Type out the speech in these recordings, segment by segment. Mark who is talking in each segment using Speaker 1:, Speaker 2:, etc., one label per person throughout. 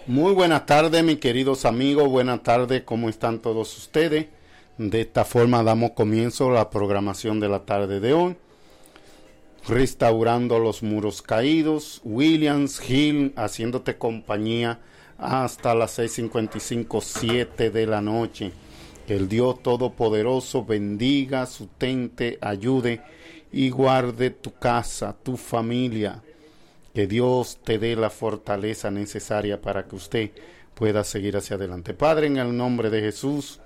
Speaker 1: Muy buenas tardes, mis queridos amigos, buenas tardes, ¿cómo están todos ustedes? De esta forma damos comienzo a la programación de la tarde de hoy. Restaurando los muros caídos, Williams Hill haciéndote compañía hasta las 6:55, 7 de la noche. Que el Dios Todopoderoso bendiga, sustente, ayude y guarde tu casa, tu familia. Que Dios te dé la fortaleza necesaria para que usted pueda seguir hacia adelante. Padre, en el nombre de Jesús,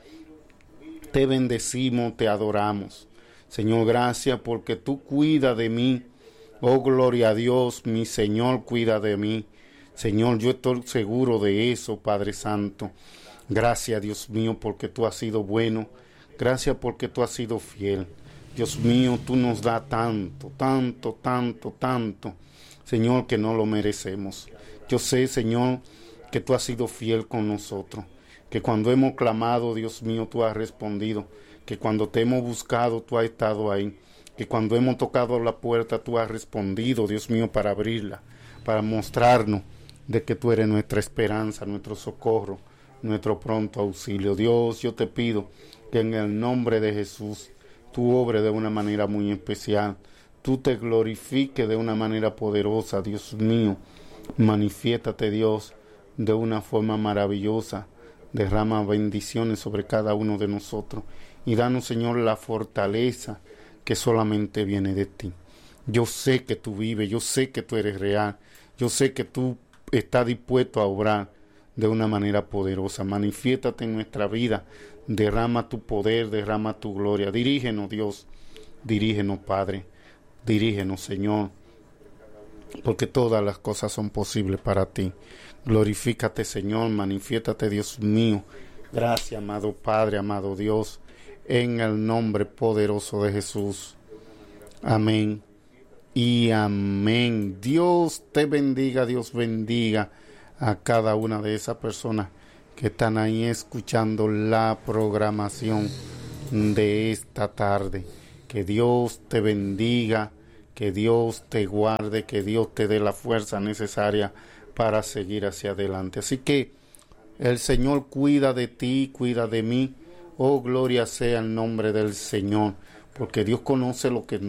Speaker 1: te bendecimos, te adoramos. Señor, gracias porque tú cuidas de mí. Oh, gloria a Dios, mi Señor cuida de mí. Señor, yo estoy seguro de eso, Padre Santo. Gracias, Dios mío, porque tú has sido bueno. Gracias porque tú has sido fiel. Dios mío, tú nos das tanto, tanto, tanto, tanto. Señor, que no lo merecemos. Yo sé, Señor, que tú has sido fiel con nosotros. Que cuando hemos clamado, Dios mío, tú has respondido. Que cuando te hemos buscado, tú has estado ahí. Que cuando hemos tocado la puerta, tú has respondido, Dios mío, para abrirla. Para mostrarnos de que tú eres nuestra esperanza, nuestro socorro, nuestro pronto auxilio. Dios, yo te pido que en el nombre de Jesús, tú obres de una manera muy especial. Tú te glorifiques de una manera poderosa, Dios mío. Manifiéstate, Dios, de una forma maravillosa. Derrama bendiciones sobre cada uno de nosotros. Y danos, Señor, la fortaleza que solamente viene de ti. Yo sé que tú vives, yo sé que tú eres real. Yo sé que tú estás dispuesto a obrar de una manera poderosa. Manifiéstate en nuestra vida. Derrama tu poder, derrama tu gloria. Dirígenos, Dios. Dirígenos, Padre. Dirígenos, Señor, porque todas las cosas son posibles para ti. Glorifícate, Señor, manifiéstate, Dios mío. Gracias, amado Padre, amado Dios, en el nombre poderoso de Jesús. Amén y amén. Dios te bendiga, Dios bendiga a cada una de esas personas que están ahí escuchando la programación de esta tarde. Que Dios te bendiga, que Dios te guarde, que Dios te dé la fuerza necesaria para seguir hacia adelante. Así que el Señor cuida de ti, cuida de mí. Oh, gloria sea el nombre del Señor, porque Dios conoce lo que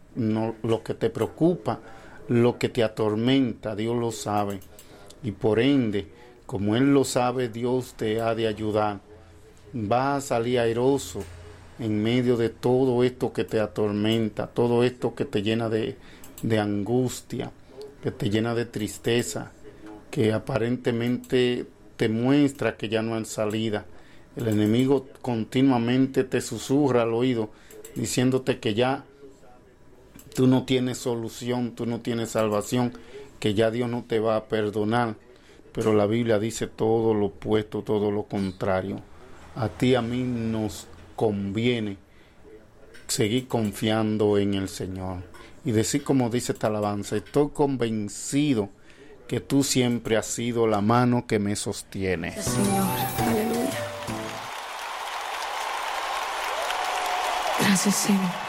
Speaker 1: lo que te preocupa, lo que te atormenta, Dios lo sabe. Y por ende, como Él lo sabe, Dios te ha de ayudar. Va a salir airoso en medio de todo esto que te atormenta, todo esto que te llena de angustia, que te llena de tristeza, que aparentemente te muestra que ya no hay salida. El enemigo continuamente te susurra al oído, diciéndote que ya tú no tienes solución, tú no tienes salvación, que ya Dios no te va a perdonar. Pero la Biblia dice todo lo opuesto, todo lo contrario. A ti, a mí nos conviene seguir confiando en el Señor y decir como dice esta alabanza: estoy convencido que tú siempre has sido la mano que me sostiene.
Speaker 2: Señor, aleluya. Gracias, Señor.